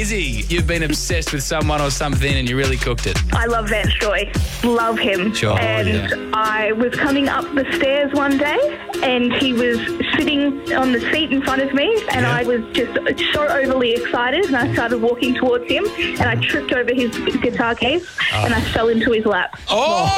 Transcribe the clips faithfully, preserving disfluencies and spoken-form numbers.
busy, you've been obsessed with someone or something and you really cooked it. I love Vance Joy. Love him. Sure, and yeah. I was coming up the stairs one day and he was sitting on the seat in front of me and Yeah. I was just so overly excited and I started walking towards him and I tripped over his guitar case Oh. and I fell into his lap. Oh!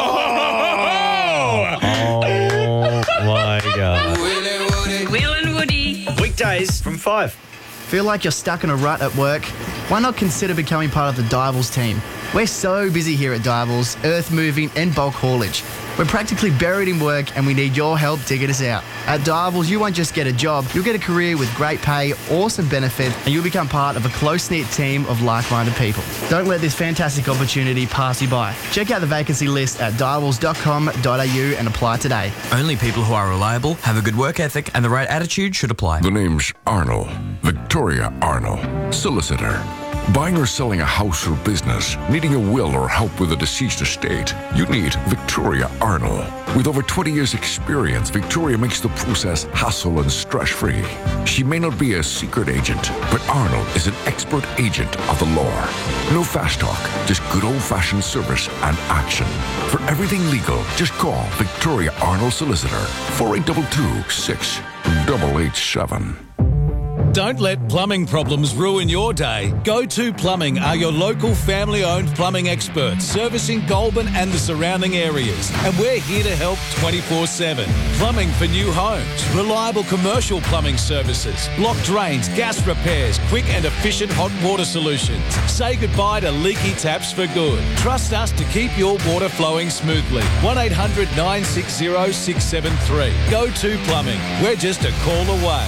Oh, my God. Will and Woody. Weekdays from five. Feel like you're stuck in a rut at work? Why not consider becoming part of the Divals team? We're so busy here at Divals, earth moving and bulk haulage. We're practically buried in work and we need your help digging us out. At Divals, you won't just get a job, you'll get a career with great pay, awesome benefits, and you'll become part of a close-knit team of like-minded people. Don't let this fantastic opportunity pass you by. Check out the vacancy list at divals dot com dot a u and apply today. Only people who are reliable, have a good work ethic, and the right attitude should apply. The name's Arnold. Victoria Arnold. Solicitor. Buying or selling a house or business, needing a will or help with a deceased estate, you need Victoria Arnold. With over twenty years experience, Victoria makes the process hassle and stress-free. She may not be a secret agent, but Arnold is an expert agent of the law. No fast talk, just good old-fashioned service and action. For everything legal, just call Victoria Arnold Solicitor, four eight two two, six eight eight seven. Don't let plumbing problems ruin your day. Go To Plumbing are your local family-owned plumbing experts, servicing Goulburn and the surrounding areas. And we're here to help twenty-four seven. Plumbing for new homes, reliable commercial plumbing services, block drains, gas repairs, quick and efficient hot water solutions. Say goodbye to leaky taps for good. Trust us to keep your water flowing smoothly. one eight hundred nine six zero six seven three. Go To Plumbing. We're just a call away.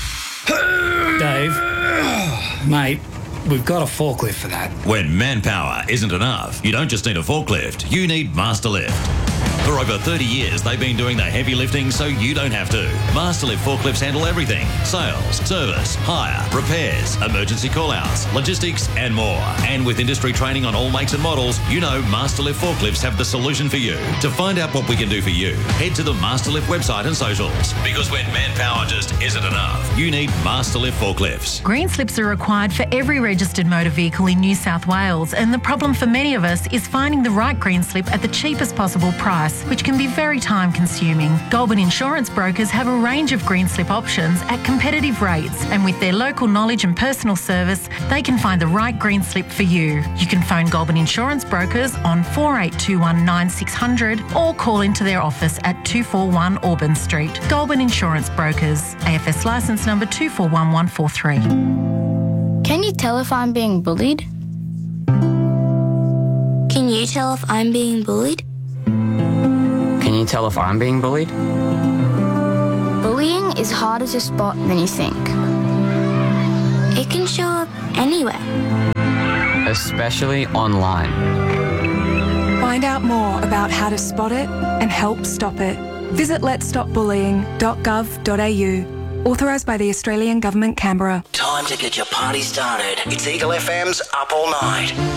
Dave, mate, we've got a forklift for that. When manpower isn't enough, you don't just need a forklift, you need Masterlift. For over thirty years, they've been doing the heavy lifting so you don't have to. Masterlift forklifts handle everything: sales, service, hire, repairs, emergency call-outs, logistics, and more. And with industry training on all makes and models, you know Masterlift forklifts have the solution for you. To find out what we can do for you, head to the Masterlift website and socials. Because when manpower just isn't enough, you need Masterlift forklifts. Green slips are required for every registered motor vehicle in New South Wales, and the problem for many of us is finding the right green slip at the cheapest possible price, which can be very time-consuming. Goulburn Insurance Brokers have a range of green slip options at competitive rates, and with their local knowledge and personal service, they can find the right green slip for you. You can phone Goulburn Insurance Brokers on four eight two one nine six zero zero or call into their office at two four one Auburn Street. Goulburn Insurance Brokers, A F S licence number two four one one four three. Can you tell if I'm being bullied? Can you tell if I'm being bullied? Can you tell if I'm being bullied? Bullying is harder to spot than you think. It can show up anywhere. Especially online. Find out more about how to spot it and help stop it. Visit lets stop bullying dot gov dot a u. Authorised by the Australian Government, Canberra. Time to get your party started. It's Eagle F M's Up All Night.